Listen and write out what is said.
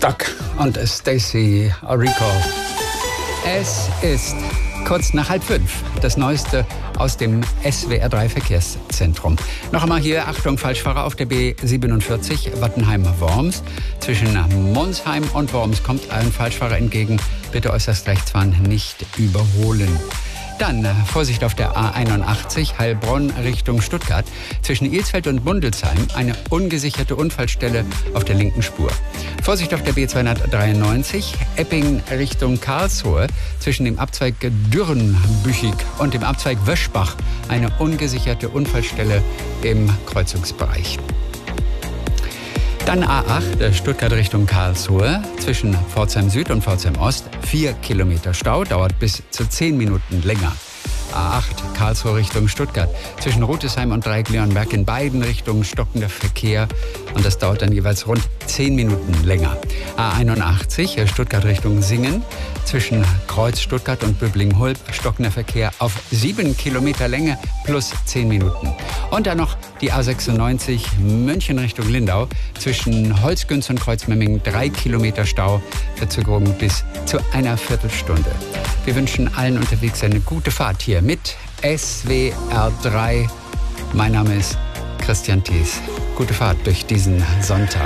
Stuck und Stacey Orico. Es ist kurz nach 4:30. Das Neueste aus dem SWR3 Verkehrszentrum. Noch einmal hier, Achtung, Falschfahrer auf der B47 Wattenheim-Worms. Zwischen Monsheim und Worms kommt ein Falschfahrer entgegen. Bitte äußerst rechts fahren, nicht überholen. Dann Vorsicht auf der A81 Heilbronn Richtung Stuttgart. Zwischen Ilsfeld und Bundelsheim eine ungesicherte Unfallstelle auf der linken Spur. Vorsicht auf der B293 Epping Richtung Karlsruhe. Zwischen dem Abzweig Dürrenbüchig und dem Abzweig Wöschbach eine ungesicherte Unfallstelle im Kreuzungsbereich. Dann A8, Stuttgart Richtung Karlsruhe, zwischen Pforzheim Süd und Pforzheim Ost, 4 Kilometer Stau, dauert bis zu 10 Minuten länger. A8, Karlsruhe Richtung Stuttgart, zwischen Rutesheim und Dreieck-Leonberg in beiden Richtungen stockender Verkehr und das dauert dann jeweils rund 10 Minuten länger. A81, Stuttgart Richtung Singen, zwischen Kreuz Stuttgart und Böblingen-Hulb stockender Verkehr auf 7 Kilometer Länge plus 10 Minuten. Und dann noch die A96 München Richtung Lindau, zwischen Holzgünz und Kreuzmemmingen 3 Kilometer Stau, Verzögerung bis zu einer Viertelstunde. Wir wünschen allen unterwegs eine gute Fahrt hier mit SWR3. Mein Name ist Christian Thies. Gute Fahrt durch diesen Sonntag.